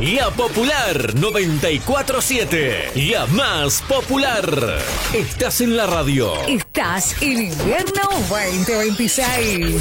La Popular 94.7, la más popular. Estás en la radio. Estás en Invierno 2026.